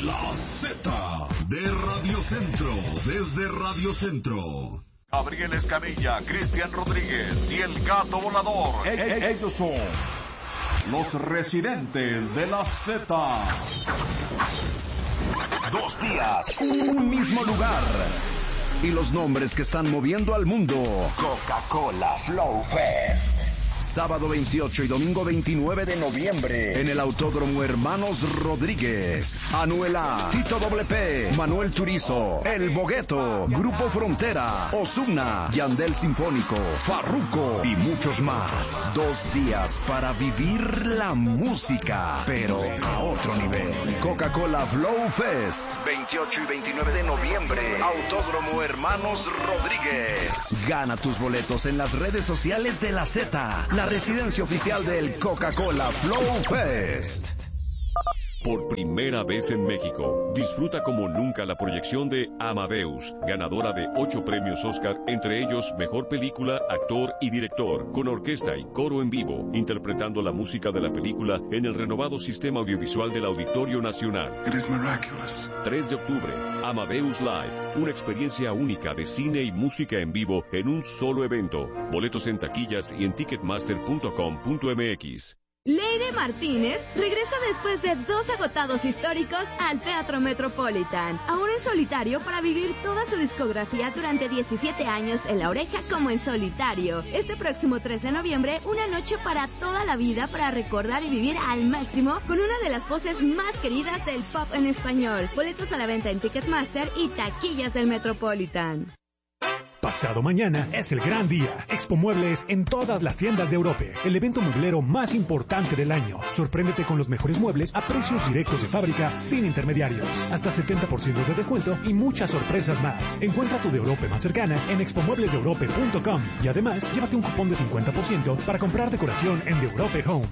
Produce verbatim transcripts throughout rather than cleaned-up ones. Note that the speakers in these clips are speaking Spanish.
La Z de Radio Centro, desde Radio Centro. Gabriel Escamilla, Cristian Rodríguez y el Gato Volador. E- e- ellos son los residentes de la Z. Dos días, un mismo lugar. Y los nombres que están moviendo al mundo. Coca-Cola Flow Fest. Sábado veintiocho y domingo veintinueve de noviembre en el Autódromo Hermanos Rodríguez. Anuela, Tito Doble P, Manuel Turizo, El Bogueto, Grupo Frontera, Ozuna, Yandel Sinfónico, Farruko y muchos más. Dos días para vivir la música, pero a otro nivel. Coca-Cola Flow Fest, veintiocho y veintinueve de noviembre, Autódromo Hermanos Rodríguez. Gana tus boletos en las redes sociales de la Z. La residencia oficial del Coca-Cola Flow Fest. Por primera vez en México, disfruta como nunca la proyección de Amadeus, ganadora de ocho premios Oscar, entre ellos Mejor Película, Actor y Director, con orquesta y coro en vivo, interpretando la música de la película en el renovado sistema audiovisual del Auditorio Nacional. It is miraculous. tres de octubre, Amadeus Live, una experiencia única de cine y música en vivo en un solo evento. Boletos en taquillas y en ticketmaster punto com punto m x. Leire Martínez regresa después de dos agotados históricos al Teatro Metropolitan, ahora en solitario para vivir toda su discografía durante diecisiete años en La Oreja como en solitario. Este próximo tres de noviembre, una noche para toda la vida para recordar y vivir al máximo con una de las voces más queridas del pop en español. Boletos a la venta en Ticketmaster y taquillas del Metropolitan. Pasado mañana es el gran día. Expo Muebles en todas las tiendas de Europa. El evento mueblero más importante del año. Sorpréndete con los mejores muebles a precios directos de fábrica sin intermediarios. Hasta setenta por ciento de descuento y muchas sorpresas más. Encuentra tu de Europa más cercana en expo muebles de europa punto com. Y además, llévate un cupón de cincuenta por ciento para comprar decoración en The Europe Home.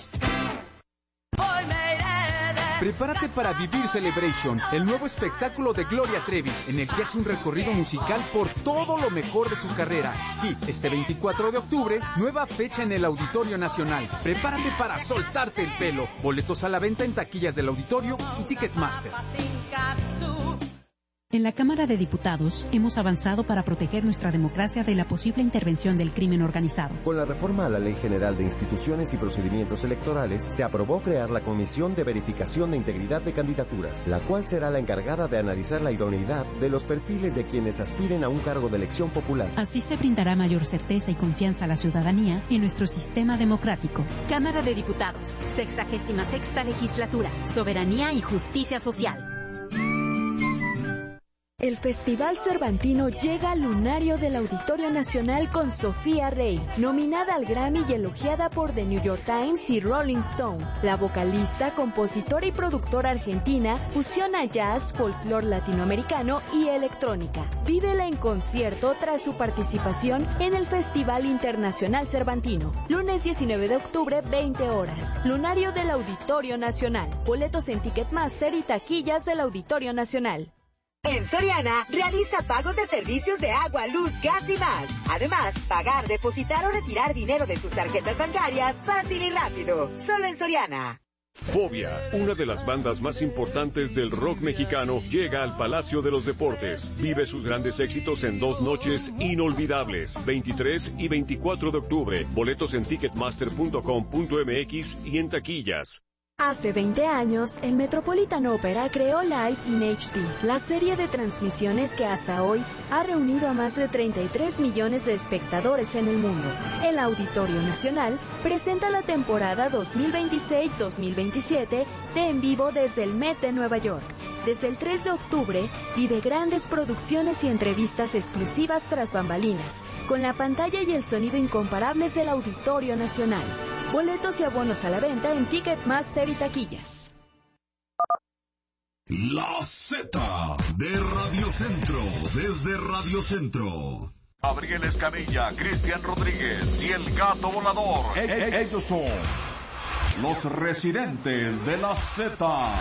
Prepárate para vivir Celebration, el nuevo espectáculo de Gloria Trevi, en el que hace un recorrido musical por todo lo mejor de su carrera. Sí, este veinticuatro de octubre, nueva fecha en el Auditorio Nacional. Prepárate para soltarte el pelo. Boletos a la venta en taquillas del auditorio y Ticketmaster. En la Cámara de Diputados hemos avanzado para proteger nuestra democracia de la posible intervención del crimen organizado. Con la reforma a la Ley General de Instituciones y Procedimientos Electorales, se aprobó crear la Comisión de Verificación de Integridad de Candidaturas, la cual será la encargada de analizar la idoneidad de los perfiles de quienes aspiren a un cargo de elección popular. Así se brindará mayor certeza y confianza a la ciudadanía en nuestro sistema democrático. Cámara de Diputados, sexagésima sexta legislatura, soberanía y justicia social. El Festival Cervantino llega al lunario del Auditorio Nacional con Sofía Rey, nominada al Grammy y elogiada por The New York Times y Rolling Stone. La vocalista, compositora y productora argentina fusiona jazz, folclore latinoamericano y electrónica. Vívela en concierto tras su participación en el Festival Internacional Cervantino. Lunes diecinueve de octubre, veinte horas. Lunario del Auditorio Nacional. Boletos en Ticketmaster y taquillas del Auditorio Nacional. En Soriana, realiza pagos de servicios de agua, luz, gas y más. Además, pagar, depositar o retirar dinero de tus tarjetas bancarias fácil y rápido. Solo en Soriana. Fobia, una de las bandas más importantes del rock mexicano, llega al Palacio de los Deportes. Vive sus grandes éxitos en dos noches inolvidables, veintitrés y veinticuatro de octubre. Boletos en ticketmaster punto com punto m x y en taquillas. Hace veinte años, el Metropolitan Opera creó Live in H D, la serie de transmisiones que hasta hoy ha reunido a más de treinta y tres millones de espectadores en el mundo. El Auditorio Nacional presenta la temporada dos mil veintiséis dos mil veintisiete de En Vivo desde el Met de Nueva York. Desde el tres de octubre, vive grandes producciones y entrevistas exclusivas tras bambalinas, con la pantalla y el sonido incomparables del Auditorio Nacional. Boletos y abonos a la venta en Ticketmaster y taquillas. La Z de Radio Centro, desde Radio Centro. Gabriel Escamilla, Cristian Rodríguez y el Gato Volador. E- e- ellos son los residentes de la Z.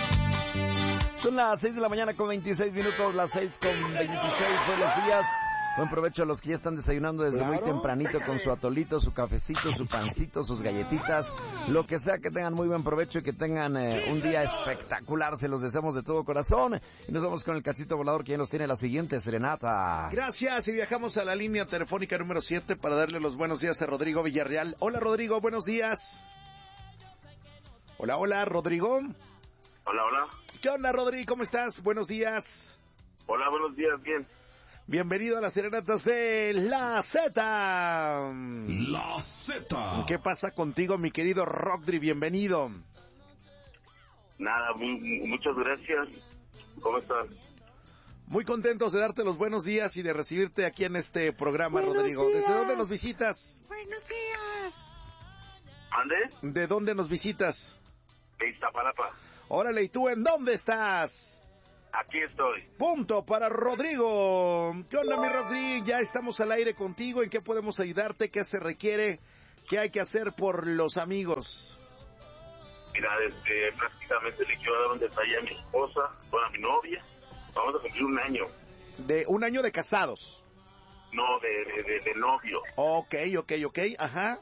Son las seis de la mañana con veintiséis minutos, las seis con veintiséis. Buenos días. Buen provecho a los que ya están desayunando desde Claro. muy tempranito con su atolito, su cafecito, su pancito, sus galletitas, lo que sea, que tengan muy buen provecho y que tengan eh, un día espectacular. Se los deseamos de todo corazón. Y nos vamos con el cachito volador que ya nos tiene la siguiente serenata. Gracias, y viajamos a la línea telefónica número siete para darle los buenos días a Rodrigo Villarreal. Hola, Rodrigo, buenos días. Hola, hola, Rodrigo. Hola, hola. ¿Qué onda, Rodrigo? ¿Cómo estás? Buenos días. Hola, buenos días, bien. Bienvenido a las serenatas de La Z. La Z. ¿Qué pasa contigo, mi querido Rodri? Bienvenido. Nada, muy, muchas gracias. ¿Cómo estás? Muy contentos de darte los buenos días y de recibirte aquí en este programa, Buenos Rodrigo. días. ¿Desde dónde nos visitas? Buenos días. ¿Ande? ¿De dónde nos visitas? De Iztapalapa. Órale, ¿y tú en dónde estás? Aquí estoy. Punto para Rodrigo. ¿Qué onda, mi Rodrigo? Ya estamos al aire contigo. ¿En qué podemos ayudarte? ¿Qué se requiere? ¿Qué hay que hacer por los amigos? Mira, este, prácticamente le quiero dar un detalle a mi esposa, bueno, a mi novia. Vamos a cumplir un año. De un año de casados. No, de, de, de, de novio. Ok, ok, ok, ajá.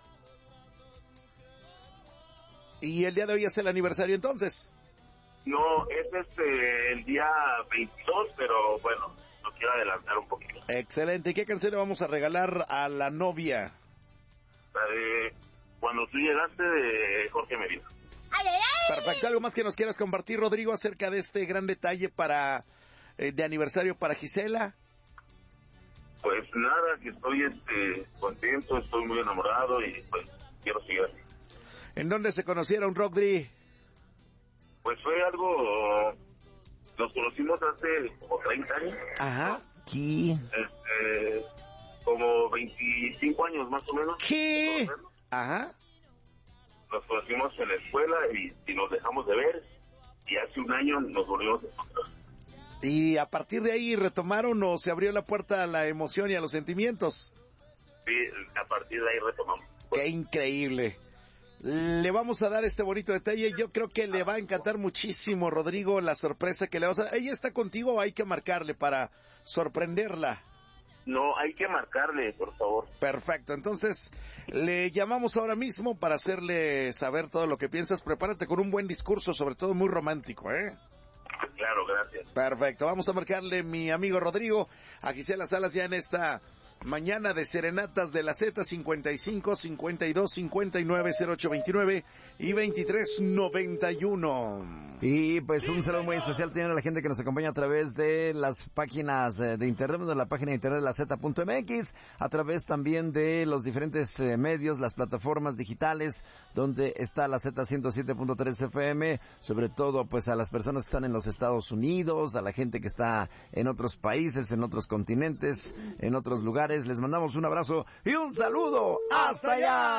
¿Y el día de hoy es el aniversario entonces? No, es este, el día veintidós, pero bueno, lo quiero adelantar un poquito. Excelente. ¿Y qué canción le vamos a regalar a la novia? La de Cuando tú llegaste, de Jorge Medina. Perfecto. ¿Algo más que nos quieras compartir, Rodrigo, acerca de este gran detalle para eh, de aniversario para Gisela? Pues nada, que estoy este, contento, estoy muy enamorado y pues quiero seguir así. ¿En dónde se conocieron, Rodri? Pues fue algo, nos conocimos hace como treinta años. Ajá. ¿Qué? Este, como veinticinco años más o menos. ¿Qué? Ajá. Nos conocimos en la escuela y, y nos dejamos de ver y hace un año nos volvimos a encontrar. ¿Y a partir de ahí retomaron o se abrió la puerta a la emoción y a los sentimientos? Sí, a partir de ahí retomamos. ¡Qué increíble! Le vamos a dar este bonito detalle. Yo creo que le va a encantar muchísimo, Rodrigo, la sorpresa que le vas a dar. ¿Ella está contigo o hay que marcarle para sorprenderla? No, hay que marcarle, por favor. Perfecto, entonces le llamamos ahora mismo para hacerle saber todo lo que piensas. Prepárate con un buen discurso, sobre todo muy romántico, ¿eh? Claro, gracias. Perfecto, vamos a marcarle, mi amigo Rodrigo, a Gisela Salas ya en esta mañana de serenatas de la Z. Cincuenta y cinco, cincuenta y dos, cincuenta y nueve, cero ocho veintinueve y veintitrés noventa y uno. Y pues un saludo muy especial tiene a la gente que nos acompaña a través de las páginas de internet, de la página de internet de la Z punto M X, a través también de los diferentes eh, medios, las plataformas digitales, donde está la Z ciento siete punto tres F M, sobre todo pues a las personas que están en los Estados Unidos, a la gente que está en otros países, en otros continentes, en otros lugares. Les mandamos un abrazo y un saludo hasta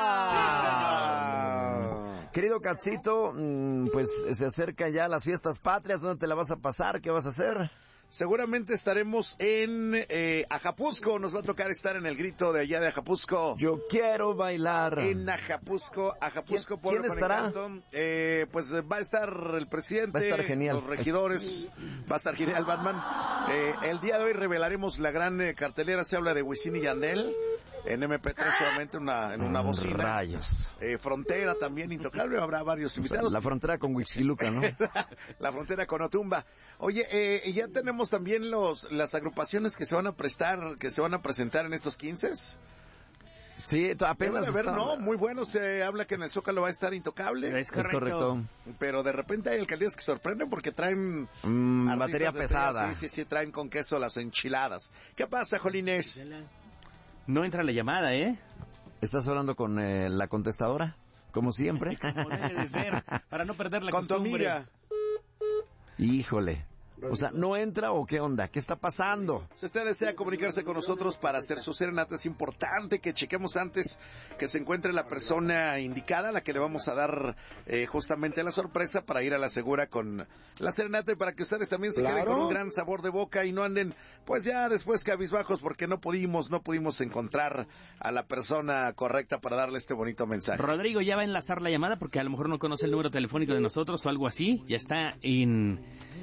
allá. Querido Catsito, pues se acercan ya las fiestas patrias. ¿Dónde te la vas a pasar? ¿Qué vas a hacer? Seguramente estaremos en eh, Ajapusco. Nos va a tocar estar en el grito de allá de Ajapusco. Yo quiero bailar. En Ajapusco, Ajapusco. ¿Quién, ¿quién estará? Eh, pues va a estar el presidente, va a estar genial. Los regidores, va a estar genial Batman. Eh, el día de hoy revelaremos la gran eh, cartelera. Se habla de Wisin y Yandel. En eme pe tres solamente una, en una bocina. Rayos. Eh, Frontera también, Intocable, habrá varios invitados. O sea, la frontera con Huixquiluca, ¿no? La frontera con Otumba. Oye, eh, ya tenemos también los las agrupaciones que se van a prestar, que se van a presentar en estos quince. Sí, apenas a ver, está... no, muy bueno, se habla que en el Zócalo va a estar Intocable. Es correcto. Es correcto. Pero de repente hay alcaldías que sorprenden porque traen... Mm, batería pesada. Sí, sí, sí, traen con queso las enchiladas. ¿Qué pasa, Jolines? No entra la llamada, ¿eh? ¿Estás hablando con eh, la contestadora? Como siempre. Como debe de ser, para no perder la con costumbre. Tu amiga. Híjole. O sea, ¿no entra o qué onda? ¿Qué está pasando? Si usted desea comunicarse con nosotros para hacer su serenata, es importante que chequemos antes que se encuentre la persona indicada, a la que le vamos a dar eh, justamente la sorpresa para ir a la segura con la serenata y para que ustedes también se claro. queden con un gran sabor de boca y no anden, pues ya después cabizbajos porque no pudimos, no pudimos encontrar a la persona correcta para darle este bonito mensaje. Rodrigo ya va a enlazar la llamada porque a lo mejor no conoce el número telefónico de nosotros o algo así. Ya está en...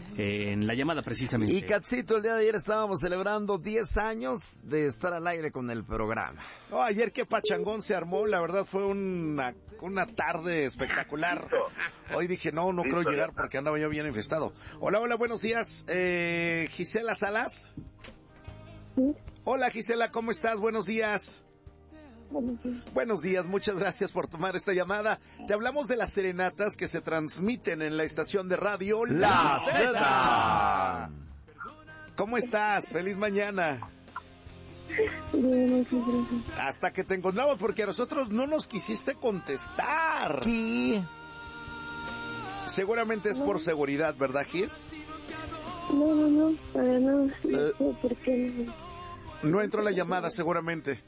eh, en la llamada precisamente. Y Catsito, el día de ayer estábamos celebrando diez años de estar al aire con el programa. No, ayer que pachangón se armó, la verdad fue una, una tarde espectacular. Hoy dije, no, no creo llegar porque andaba yo bien infestado. Hola, hola, buenos días. Eh, Gisela Salas. Sí. Hola, Gisela, ¿cómo estás? Buenos días. Buenos días. Buenos días, muchas gracias por tomar esta llamada. Te hablamos de las serenatas que se transmiten en la estación de radio La Zeta. ¿Cómo estás? Feliz mañana. Bien, muchas gracias. Hasta que te encontramos, porque a nosotros no nos quisiste contestar. ¿Qué? Seguramente es por seguridad, ¿verdad, Gis? No, no, no, para nada. No sé por qué no. No entró la llamada, seguramente.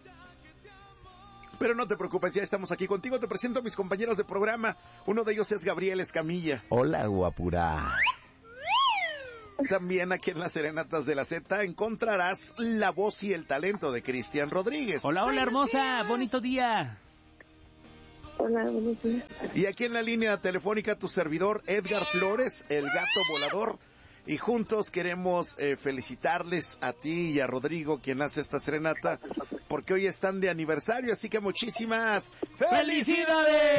Pero no te preocupes, ya estamos aquí contigo. Te presento a mis compañeros de programa. Uno de ellos es Gabriel Escamilla. Hola, guapura. También aquí en las Serenatas de la Z encontrarás la voz y el talento de Cristian Rodríguez. Hola, hola, hermosa. Bonito día. Hola, buenos días. Y aquí en la línea telefónica tu servidor Edgar Flores, el gato volador. Y juntos queremos eh, felicitarles a ti y a Rodrigo, quien hace esta serenata, porque hoy están de aniversario, así que muchísimas felicidades.